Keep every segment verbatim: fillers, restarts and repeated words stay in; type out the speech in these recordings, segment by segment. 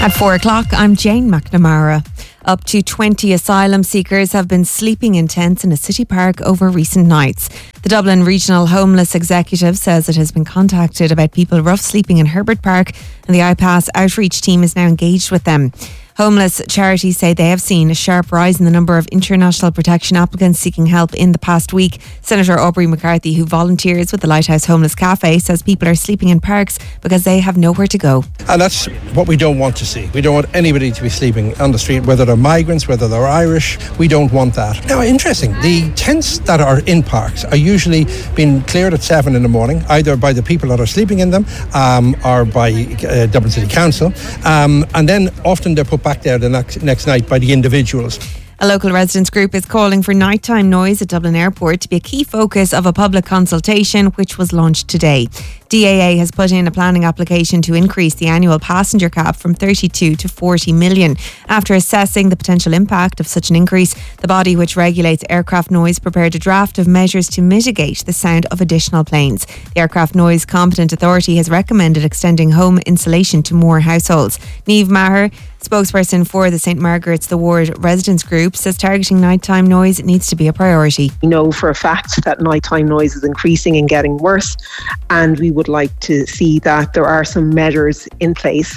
At four o'clock, I'm Jane McNamara. Up to twenty asylum seekers have been sleeping in tents in a city park over recent nights. The Dublin Regional Homeless Executive says it has been contacted about people rough sleeping in Herbert Park, and the I PASS outreach team is now engaged with them. Homeless charities say they have seen a sharp rise in the number of international protection applicants seeking help in the past week. Senator Aubrey McCarthy, who volunteers with the Lighthouse Homeless Cafe, says people are sleeping in parks because they have nowhere to go. And that's what we don't want to see. We don't want anybody to be sleeping on the street, whether they're migrants, whether they're Irish. We don't want that. Now, interesting, the tents that are in parks are usually being cleared at seven in the morning, either by the people that are sleeping in them um, or by uh, Dublin City Council. Um, and then often they're put back there the next, next night by the individuals. A local residents group is calling for nighttime noise at Dublin Airport to be a key focus of a public consultation which was launched today. D A A has put in a planning application to increase the annual passenger cap from thirty-two to forty million. After assessing the potential impact of such an increase, the body which regulates aircraft noise prepared a draft of measures to mitigate the sound of additional planes. The Aircraft Noise Competent Authority has recommended extending home insulation to more households. Niamh Maher, spokesperson for the Saint Margaret's the Ward residents group, says targeting nighttime noise needs to be a priority. We know for a fact that nighttime noise is increasing and getting worse, and we would like to see that there are some measures in place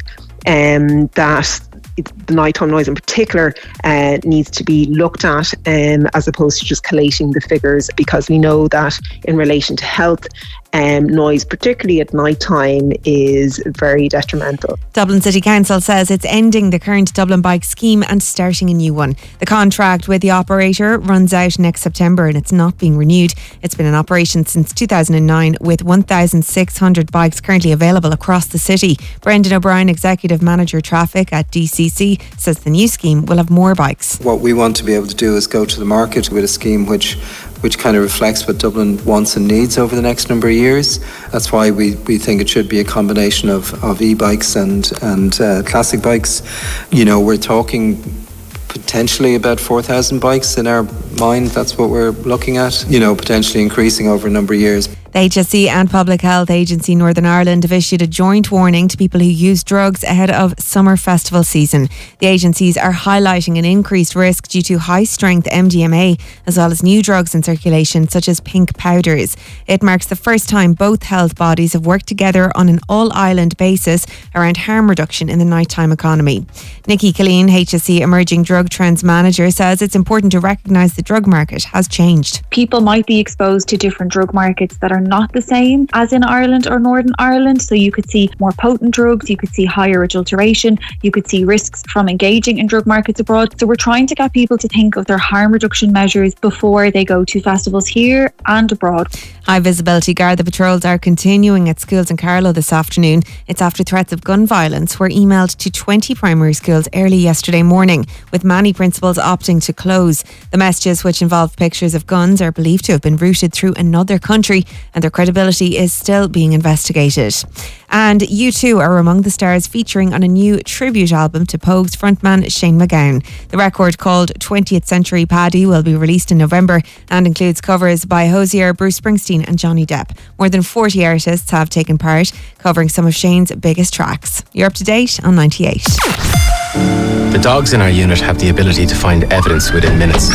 um, that the nighttime noise in particular uh, needs to be looked at um, as opposed to just collating the figures, because we know that in relation to health, Um, noise, particularly at night time, is very detrimental. Dublin City Council says it's ending the current Dublin Bike scheme and starting a new one. The contract with the operator runs out next September and it's not being renewed. It's been in operation since two thousand nine with one thousand six hundred bikes currently available across the city. Brendan O'Brien, Executive Manager Traffic at D C C, says the new scheme will have more bikes. What we want to be able to do is go to the market with a scheme which which kind of reflects what Dublin wants and needs over the next number of years. That's why we, we think it should be a combination of, of e-bikes and, and uh, classic bikes. You know, we're talking potentially about four thousand bikes in our mind. That's what we're looking at, you know, potentially increasing over a number of years. The H S E and Public Health Agency Northern Ireland have issued a joint warning to people who use drugs ahead of summer festival season. The agencies are highlighting an increased risk due to high-strength M D M A, as well as new drugs in circulation such as pink powders. It marks the first time both health bodies have worked together on an all-island basis around harm reduction in the nighttime economy. Nikki Killeen, H S E Emerging Drug Trends Manager, says it's important to recognise the drug market has changed. People might be exposed to different drug markets that are not the same as in Ireland or Northern Ireland. So you could see more potent drugs, you could see higher adulteration, you could see risks from engaging in drug markets abroad. So we're trying to get people to think of their harm reduction measures before they go to festivals here and abroad. High visibility Garda patrols are continuing at schools in Carlow this afternoon. It's after threats of gun violence were emailed to twenty primary schools early yesterday morning, with many principals opting to close. The messages, which involve pictures of guns, are believed to have been routed through another country, and their credibility is still being investigated. And U two are among the stars featuring on a new tribute album to Pogues frontman Shane MacGowan. The record, called twentieth Century Paddy, will be released in November and includes covers by Hozier, Bruce Springsteen and Johnny Depp. More than forty artists have taken part, covering some of Shane's biggest tracks. You're up to date on ninety-eight. The dogs in our unit have the ability to find evidence within minutes.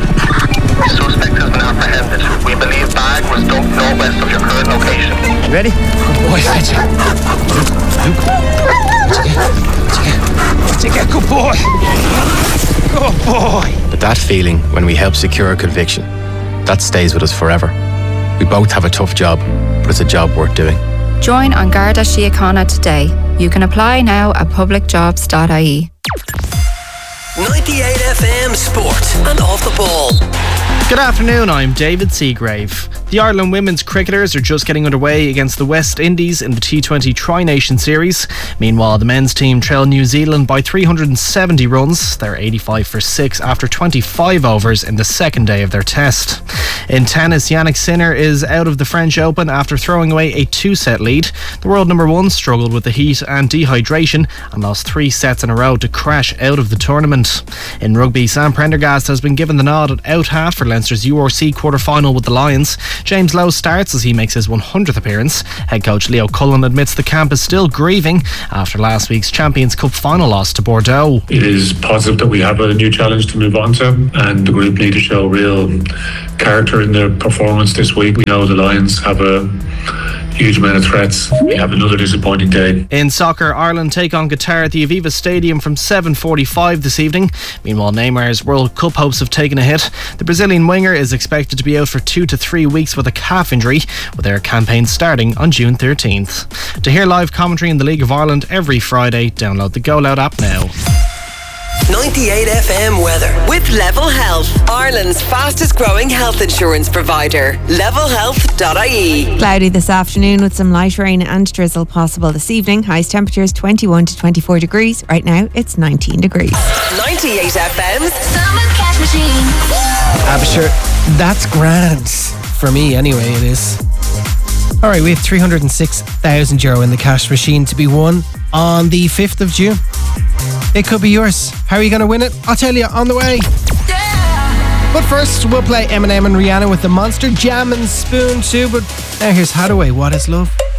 The suspect has been apprehended. We believe bag was dumped northwest of your current location. You ready? Good boy, Fletcher. Luke, Luke. What'd you get? What'd you get? Good boy. Good boy. But that feeling when we help secure a conviction, that stays with us forever. We both have a tough job, but it's a job worth doing. Join An Garda Síochána today. You can apply now at public jobs dot I E. ninety-eight F M Sport and Off the Ball. Good afternoon, I'm David Seagrave. The Ireland women's cricketers are just getting underway against the West Indies in the T twenty Tri-Nation Series. Meanwhile, the men's team trail New Zealand by three hundred seventy runs. They're eighty-five for six after twenty-five overs in the second day of their test. In tennis, Yannick Sinner is out of the French Open after throwing away a two-set lead. The world number one struggled with the heat and dehydration and lost three sets in a row to crash out of the tournament. In rugby, Sam Prendergast has been given the nod at out half for Leinster's U R C quarter-final with the Lions. James Lowe starts as he makes his one hundredth appearance. Head coach Leo Cullen admits the camp is still grieving after last week's Champions Cup final loss to Bordeaux. It is positive that we have a new challenge to move on to, and the group need to show real character in their performance this week. We know the Lions have a huge amount of threats. We have another disappointing day. In soccer, Ireland take on Qatar at the Aviva Stadium from seven forty-five this evening. Meanwhile, Neymar's World Cup hopes have taken a hit. The Brazilian winger is expected to be out for two to three weeks with a calf injury, with their campaign starting on June thirteenth. To hear live commentary in the League of Ireland every Friday, download the Go Loud app now. ninety-eight F M weather with Level Health, Ireland's fastest growing health insurance provider. level health dot I E. Cloudy this afternoon with some light rain and drizzle possible this evening. Highest temperatures twenty-one to twenty-four degrees. Right now it's nineteen degrees. ninety-eight F M's Summer Cash Machine. Ah, but sure, that's grand. For me, anyway, it is. Alright, we have three hundred six thousand euro in the cash machine to be won on the fifth of June. It could be yours. How are you going to win it? I'll tell you on the way. Yeah. But first, we'll play Eminem and Rihanna with the Monster Jam and Spoon too. But now here's Hathaway, What Is Love?